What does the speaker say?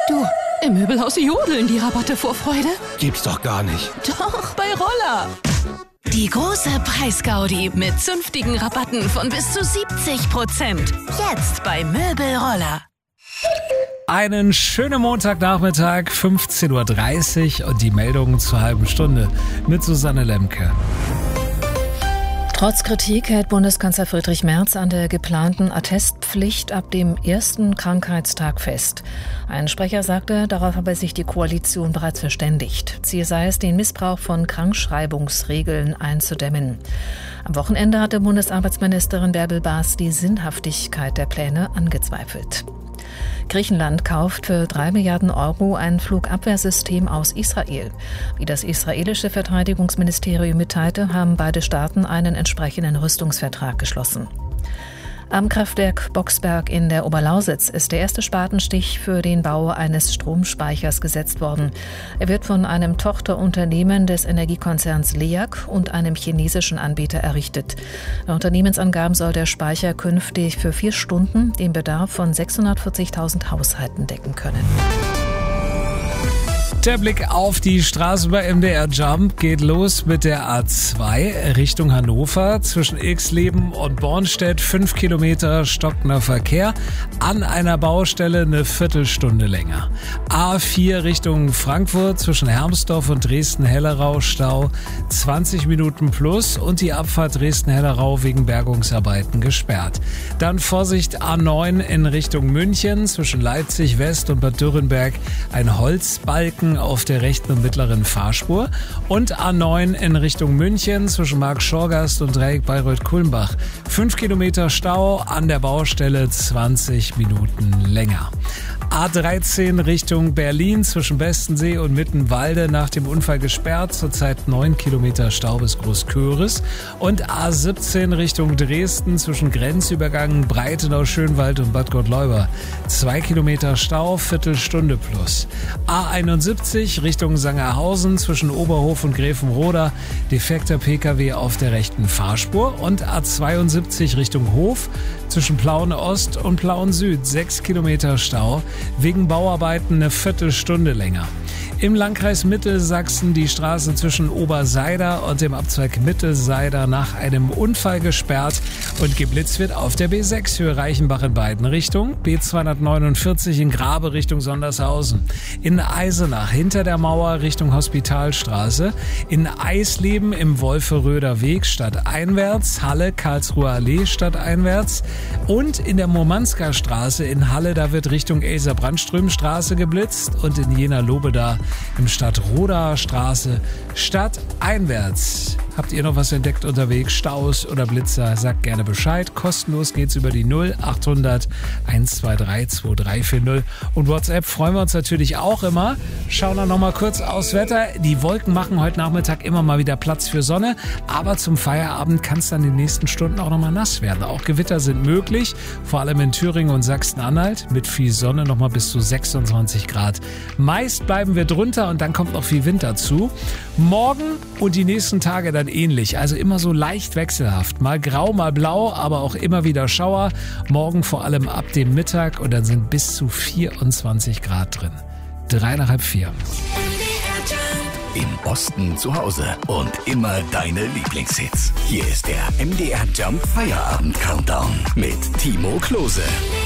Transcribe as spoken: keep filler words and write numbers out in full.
Du, im Möbelhaus jodeln die Rabatte vor Freude. Gibt's doch gar nicht. Doch, bei Roller. Die große Preisgaudi mit zünftigen Rabatten von bis zu siebzig Prozent. Jetzt bei Möbelroller. Einen schönen Montagnachmittag, fünfzehn Uhr dreißig und die Meldungen zur halben Stunde mit Susanne Lemke. Trotz Kritik hält Bundeskanzler Friedrich Merz an der geplanten Attestpflicht ab dem ersten Krankheitstag fest. Ein Sprecher sagte, darauf habe sich die Koalition bereits verständigt. Ziel sei es, den Missbrauch von Krankschreibungsregeln einzudämmen. Am Wochenende hatte Bundesarbeitsministerin Bärbel Baas die Sinnhaftigkeit der Pläne angezweifelt. Griechenland kauft für drei Milliarden Euro ein Flugabwehrsystem aus Israel. Wie das israelische Verteidigungsministerium mitteilte, haben beide Staaten einen entsprechenden Rüstungsvertrag geschlossen. Am Kraftwerk Boxberg in der Oberlausitz ist der erste Spatenstich für den Bau eines Stromspeichers gesetzt worden. Er wird von einem Tochterunternehmen des Energiekonzerns L E A C und einem chinesischen Anbieter errichtet. Nach Unternehmensangaben soll der Speicher künftig für vier Stunden den Bedarf von sechshundertvierzigtausend Haushalten decken können. Der Blick auf die Straße bei M D R Jump geht los mit der A zwei Richtung Hannover. Zwischen Ilksleben und Bornstedt fünf Kilometer stockender Verkehr. An einer Baustelle eine Viertelstunde länger. A vier Richtung Frankfurt zwischen Hermsdorf und Dresden-Hellerau Stau zwanzig Minuten plus und die Abfahrt Dresden-Hellerau wegen Bergungsarbeiten gesperrt. Dann Vorsicht A neun in Richtung München zwischen Leipzig West und Bad Dürrenberg ein Holzbalken auf der rechten und mittleren Fahrspur und A neun in Richtung München zwischen Markt-Schorgast und Dreieck Bayreuth-Kulmbach. Fünf Kilometer Stau, an der Baustelle zwanzig Minuten länger. A dreizehn Richtung Berlin zwischen Bestensee und Mittenwalde nach dem Unfall gesperrt, zurzeit neun Kilometer Stau bis Großköris. Und A siebzehn Richtung Dresden zwischen Grenzübergang Breitenau-Schönwald und Bad Gottleuba. zwei Kilometer Stau, Viertelstunde plus. A einundsiebzig Richtung Sangerhausen zwischen Oberhof und Gräfenroda, defekter Pkw auf der rechten Fahrspur. Und A zweiundsiebzig Richtung Hof zwischen Plauen Ost und Plauen Süd, sechs Kilometer Stau. Wegen Bauarbeiten eine Viertelstunde länger. Im Landkreis Mittelsachsen die Straße zwischen Oberseider und dem Abzweig Mittelseider nach einem Unfall gesperrt und geblitzt wird auf der B sechs Höhe Reichenbach in beiden Richtungen, B zweihundertneunundvierzig in Grabe Richtung Sondershausen, in Eisenach hinter der Mauer Richtung Hospitalstraße, in Eisleben im Wolferöder Weg stadteinwärts, Halle Karlsruher Allee stadteinwärts und in der Murmansker Straße in Halle, da wird Richtung Elser-Brandström-Straße geblitzt und in Jena-Lobeda im Stadtrodaer Straße stadteinwärts. Habt ihr noch was entdeckt unterwegs? Staus oder Blitzer? Sagt gerne Bescheid. Kostenlos geht's über die null achthundert eins zwei drei zwei drei vier null. Und WhatsApp freuen wir uns natürlich auch immer. Schauen wir noch mal kurz aufs Wetter. Die Wolken machen heute Nachmittag immer mal wieder Platz für Sonne. Aber zum Feierabend kann es dann in den nächsten Stunden auch noch mal nass werden. Auch Gewitter sind möglich. Vor allem in Thüringen und Sachsen-Anhalt. Mit viel Sonne noch mal bis zu sechsundzwanzig Grad. Meist bleiben wir drunter und dann kommt noch viel Wind dazu. Morgen und die nächsten Tage dann ähnlich, also immer so leicht wechselhaft. Mal grau, mal blau, aber auch immer wieder Schauer. Morgen vor allem ab dem Mittag und dann sind bis zu vierundzwanzig Grad drin. Drei nach halb vier. Im Osten zu Hause und immer deine Lieblingshits. Hier ist der M D R Jump Feierabend Countdown mit Timo Klose.